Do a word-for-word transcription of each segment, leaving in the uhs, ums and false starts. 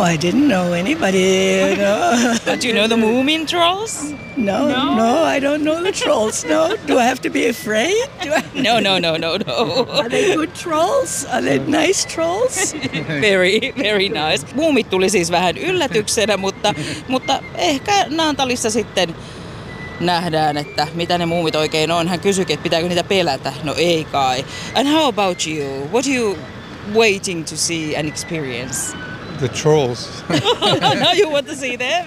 No, I didn't know anybody. No. But you know the Moomin Trolls? No, no, no, I don't know the trolls. No, do I have to be afraid? Do I... No, no, no, no, no. Are they good trolls? Are they nice trolls? Very, very nice. Muumit tuli siis vähän yllätyksenä, mutta, mutta ehkä Naantalissa sitten nähdään, että mitä ne muumit oikein on. Hän kysyikin, että pitääkö niitä pelätä. No ei kai. And how about you? What are you waiting to see and experience? The trolls. Now you want to see them?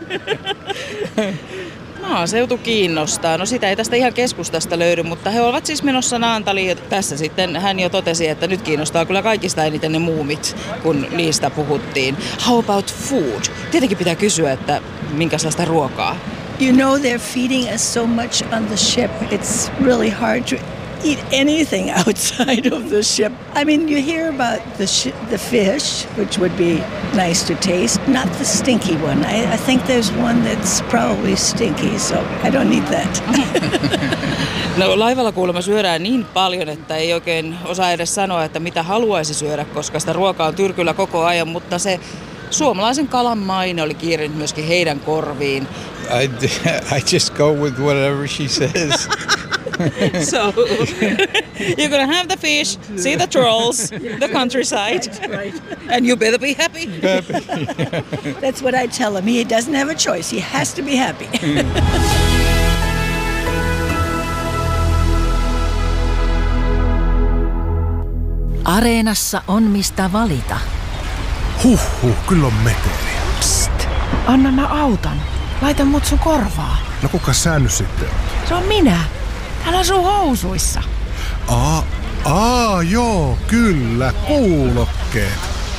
Maaseutu kiinnostaa. No sitä ei tästä ihan keskustasta löydy, mutta he ovat siis menossa Naantaliin. Tässä sitten hän jo totesi, että nyt kiinnostaa kyllä kaikista eniten ne muumit, kun niistä puhuttiin. How about food? Tietenkin pitää kysyä, että minkälaista ruokaa. You know they're feeding us so much on the ship. It's really hard to eat anything outside of the ship. I mean, you hear about the sh- the fish, which would be nice to taste, not the stinky one. I, I think there's one that's probably stinky, so I don't need that. No laivalla kuulemma syödään niin paljon, että ei oikein osaa edes sanoa, että mitä haluaisi syödä, koska sitä ruokaa on tyrkyllä koko ajan, mutta se suomalaisen kalan maine oli kiirinyt myöskin heidän korviin. I, I just go with whatever she says. So, you're gonna have the fish, see the trolls, the countryside, Right. and you better be happy. Happy. That's what I tell him. He doesn't have a choice. He has to be happy. Areenassa on mistä valita. Huhhuh, kyllä on meteliä. Psst, anna mä autan. Laita mut sun korvaa. No kuka sä nyt sitten on? Se on minä. Täällä on sun housuissa. Aa, aa, joo, kyllä, kuulokkeet.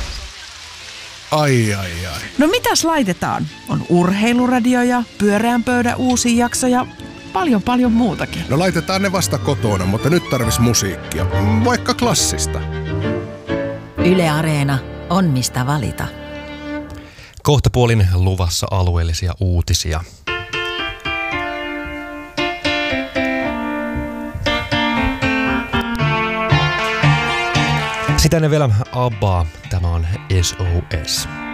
Ai, ai, ai. No mitäs laitetaan? On urheiluradioja, pyöreän pöydän uusi jakso ja paljon paljon muutakin. No laitetaan ne vasta kotona, mutta nyt tarvis musiikkia. Vaikka klassista. Yle Areena on mistä valita. Kohtapuolin luvassa alueellisia uutisia. Sitä ne vielä Abbaa. Tämä on S O S.